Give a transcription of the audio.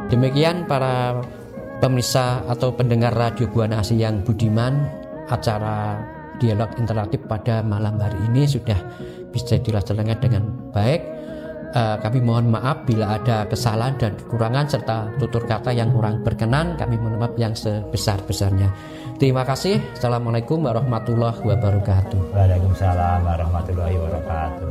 Demikian para pemirsa atau pendengar Radio Buana Asih yang budiman, acara dialog interaktif pada malam hari ini sudah bisa dilaksanakan dengan baik. Kami mohon maaf bila ada kesalahan dan kekurangan serta tutur kata yang kurang berkenan. Kami mohon maaf yang sebesar-besarnya. Terima kasih. Assalamualaikum warahmatullahi wabarakatuh. Waalaikumsalam warahmatullahi wabarakatuh.